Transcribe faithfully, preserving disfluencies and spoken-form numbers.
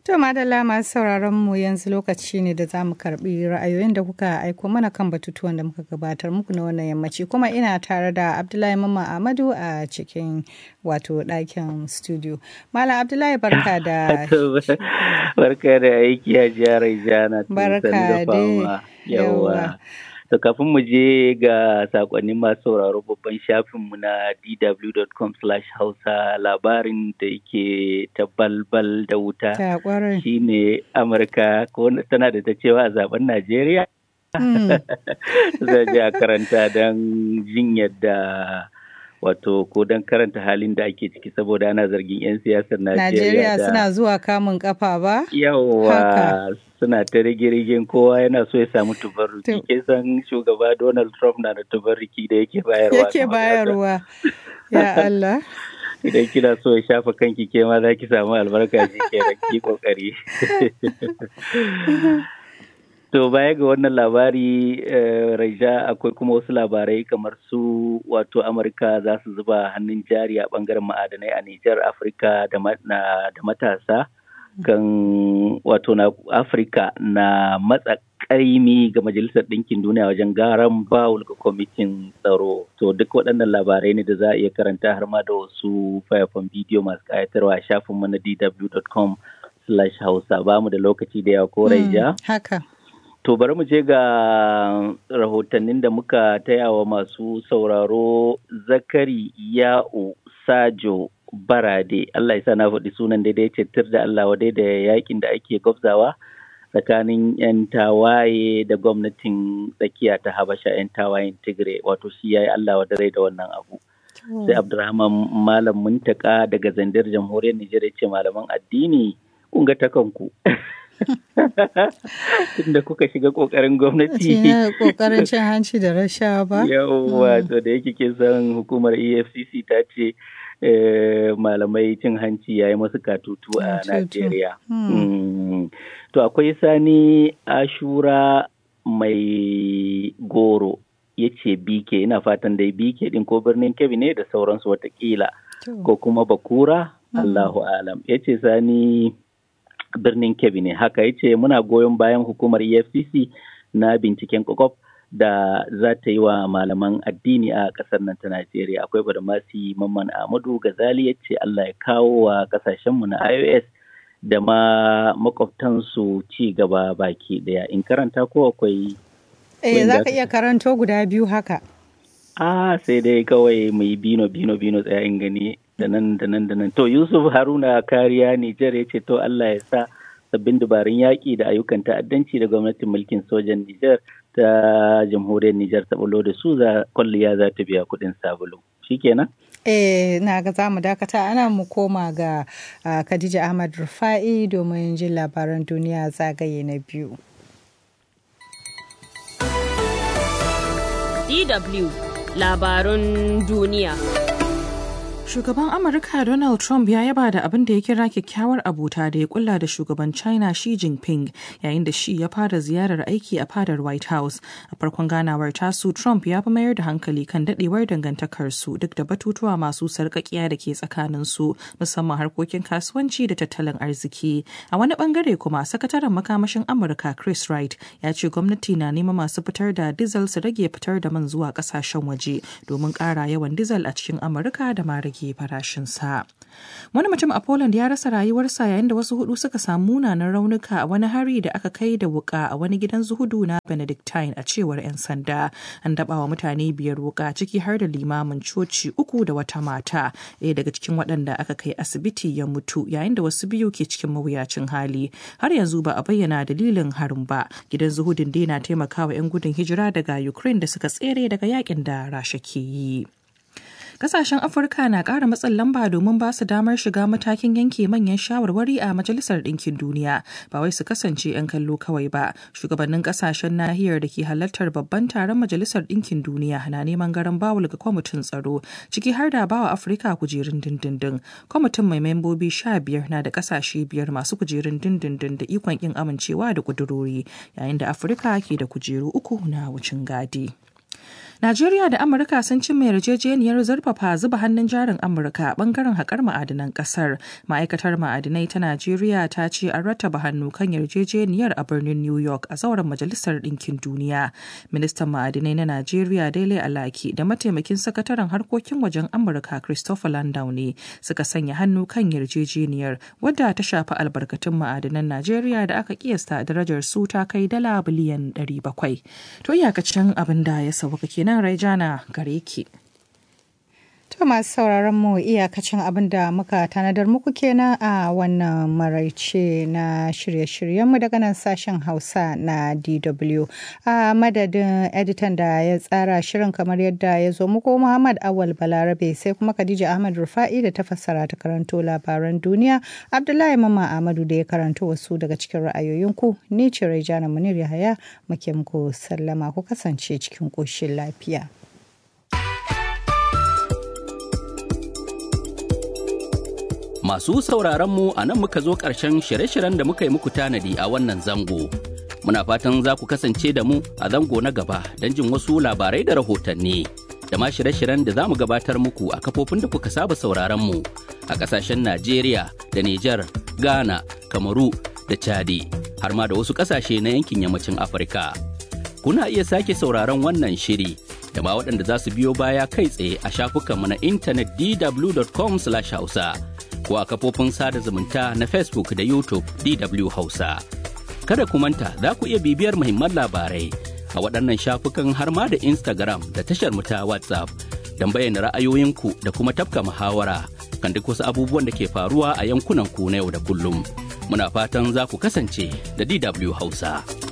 To madalla masu sauraron mu yanzu lokaci ne da za mu karbi ra'ayoyin da kuka aiko mana kan batutuwan da muka gabatar muku na wannan yammaci, kuma ina tare da Abdullahi Mamman Ahmadu a cikin wato ɗakin studio. Malam Abdullahi barka da barka da aiki a jihar Ijana. Barka da yawa. To kafin mu je ga sakonnin masu sauraro, babban shafinmu na d w dot com slash hausa labarin da yake ta balbal da wuta shine Amurka ko tana da ta cewa a zaben Najeriya. Zai je a karanta don jin yadda wato ko don karanta halin da ake ciki, saboda ana zargin 'yan siyasar Najeriya da suna zuwa kamun kafa ba? Yawa, suna ta rige-rigen kowa yana so ya samu tubarruki. Ke san shugaba Donald Trump na da tubarruki da yake bayarwa. Yake bayarwa. Ya Allah. Idan kina so ya shafa kanki ke ma za ki samu albarka, shi ke ki kokari. To baya ga wannan labari, Raija, akwai kuma wasu labarai kamar su wato Amurka za su zuba hannun jari a bangaren ma'adanai a Nijar, Afirka da matasa kan wato na Afirka na matsa ƙaimi ga Majalisar Ɗinkin Duniya wajen garan bawul ga kwamitin tsaro. To duk waɗannan labarai ne da za a iya karanta har ma da wasu fayafan bidiyo masu ƙayatarwa a shafinmu na d w dot com slash hausa. Ba mu da lokaci da yawa ko Raija? Haka. To bari mu je ga rahotannin da muka taya wa masu sauraro. Zakari Ya'u Sajo Barade, Allah ya sa na faɗi sunan daidai, ce tir da Allah wadai da yakin da ake gwabzawa tsakanin 'yan tawaye da gwamnatin tsakiya ta Habasha, 'yan tawayen Tigray, wato shi yayi Allah wadai da wannan abu. Sai Abdurrahman Malam Muntaka daga Zandar, Jamhuriyar Nijar, ya ce malaman addini kun ga takanku. Tunda kuka shiga kokarin gwamnati, kokarin cin hanci da rashawa ba. Yawwa, to da yake kin san hukumar E F C C ta ce malamai cin hanci yayi masu katutu a Najeriya. To akwai Sani Ashura mai goro, ya ce B K, ina fatan dai B K din ko birnin Kebbi ne da sauransu watakila, ko kuma Bakura, Allahu alam. Ya ce Sani birnin Kebbi ne, haka ya ce muna goyon bayan hukumar E F C C na binciken kwakwaf da za ta yi wa malaman addini a ƙasar nan ta Najeriya. Akwai Badamasi Mamman Ahmadu Gazali, ya ce Allah ya kawo wa ƙasashenmu na I O S da ma makwabtansu ci gaba baki ɗaya. In karanta ko akwai? Eh, za ka iya karanto guda biyu haka. Ah, sai dai kawai mai bino bino bino tsayayin gani da nan da nan da nan. To Yusuf Haruna Kariya Nijar, ya ce to Allah ya sa sabbin dabarun yaƙi da ayyukan ta'addanci da gwamnatin mulkin sojan Nijar ta jamhuriyar Nijar ta bulo da su, za kwalliya za ta biya kuɗin sabulu. Shikenan? Eh, na ga za mu dakata ana mu koma ga uh, Khadija Ahmad Rufa'i domin jin labaran duniya zagaye na biyu. D W Labarun duniya. Shugaban Amurka Donald Trump ya yaba da abin da ya kira kyakkyawar abota da ya kulla da shugaban China Xi Jinping yayin da shi ya fara ziyarar aiki a fadar White House. A farkon ganawar tasu, Trump ya fi mayar da hankali kan dadewar dangantakarsu duk da batutuwa masu sarƙaƙiya da ke tsakaninsu, musamman harkokin kasuwanci da tattalin arziki. A wani bangare kuma, sakataren makamashin Amurka Chris Wright ya ce gwamnati na neman masu fitar da dizal su rage fitar da man zuwa ƙasashen waje domin ƙara yawan dizal a cikin Amurka da ma rage farashinsa. Wani mutum a Poland ya rasa rayuwarsa yayin da wasu hudu suka samu munanan raunuka a wani hari da aka kai da wuka a wani gidan zuhudu na Benedictine, a cewar 'yan sanda. An daba wa mutane biyar wuka, ciki har da limamin coci uku da wata mata. Ɗaya daga cikin waɗanda aka kai asibiti ya mutu yayin da wasu biyu ke cikin mawuyacin hali. Har yanzu ba a bayyana dalilin harin ba. Gidan zuhudin dai na taimakawa 'yan gudun hijira daga Ukraine da suka tsere daga yakin da Rasha ke yi. Kasashen Afirka na ƙara matsin lamba domin ba su damar shiga matakin yanke manyan shawarwari a Majalisar Ɗinkin Duniya, ba wai su kasance 'yan kallo kawai ba. Shugabannin kasashen nahiyar da ke halartar babban taron Majalisar Ɗinkin Duniya na neman garan bawul ga kwamitin tsaro, ciki har da bawa Afirka kujerun dindindin. Kwamitin mai membobi sha biyar na da kasashe biyar masu kujerun dindindin da ikon kin amincewa da kudurori, yayin da Afirka ke da kujeru uku na wucin gadi. Najeriya da Amurka sun cimma yarjejeniyar zurfafa zuba hannun jarin Amurka a bangaren haƙar ma'adinan ƙasar. Ma'aikatar ma'adinai ta Najeriya ta ce an rattaba hannu kan yarjejeniyar a birnin New York a zauren Majalisar Ɗinkin Duniya. Ministan ma'adinai na Najeriya Dele Alaki da mataimakin sakataren harkokin wajen Amurka Christopher Landau ne suka sanya hannu kan yarjejeniyar wadda ta shafi albarkatun ma'adinan Najeriya da aka kiyasta darajar su ta kai dala biliyan ɗari bakwai. To iyakacin abin da ya sauka kenan Raijana gare ki. To masu sauraron mu iyakacin abin da muka tanadar muku kenan a wannan maraice na shirye-shiryenmu daga nan sashen Hausa na D W. A madadin editan da ya tsara shirin kamar yadda ya zo muku Muhammad Awal Balarabe sai kuma Khadija Ahmad Rufa'i da ta fassara ta karanto labaran duniya. Abdullahi Mama Ahmadu da ya karanto wasu daga cikin ra'ayoyinku. Ni ce Raijana Munir Yahaya muke muku sallama ku kasance cikin ƙoshin lafiya. Masu sauraronmu a nan muka zo ƙarshen shirye-shiryen da muka yi muku tanadi a wannan zango. Muna fatan za ku kasance da mu a zango na gaba don jin wasu labarai da rahotanni. Da ma shirye-shiryen da za mu gabatar muku a kafofin da kuka saba sauraronmu a ƙasashen Najeriya da Nijar, Ghana, Kamaru da Chadi, har ma da wasu ƙasashe na yankin yammacin Afirka. Kuna iya sake sauraron wannan shiri da ma waɗanda za su biyo baya kai tsaye a shafukanmu na intanet d w dot com slash hausa. ko a kafofin sada zumunta na Facebook da YouTube D W Hausa. Kada ku manta za ku iya bibiyar muhimman labarai a waɗannan shafukan har ma da Instagram da tashar mu ta WhatsApp don bayyana ra'ayoyinku da kuma tafka muhawara kan duk wasu abubuwan da ke faruwa a yankunan ku na yau da kullum. Muna fatan za ku kasance da D W Hausa.